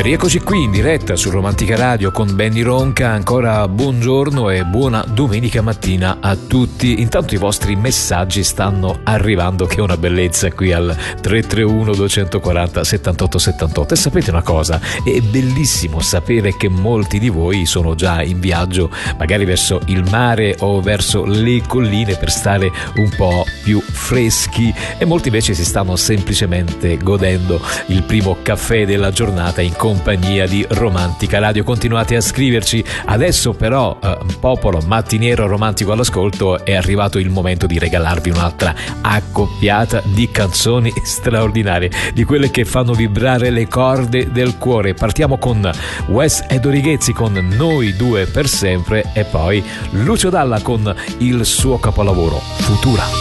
Rieccoci qui in diretta su Romantica Radio con Benny Ronca. Ancora buongiorno e buona domenica mattina a tutti. Intanto i vostri messaggi stanno arrivando, che è una bellezza, qui al 331 240 78 78. E sapete una cosa? È bellissimo sapere che molti di voi sono già in viaggio, magari verso il mare o verso le colline, per stare un po' più freschi, e molti invece si stanno semplicemente godendo il primo caffè della giornata in compagnia di Romantica Radio. Continuate a scriverci. Adesso però, popolo mattiniero romantico all'ascolto, è arrivato il momento di regalarvi un'altra accoppiata di canzoni straordinarie, di quelle che fanno vibrare le corde del cuore. Partiamo con Wes e Dorighezzi con Noi due per sempre, e poi Lucio Dalla con il suo capolavoro Futura.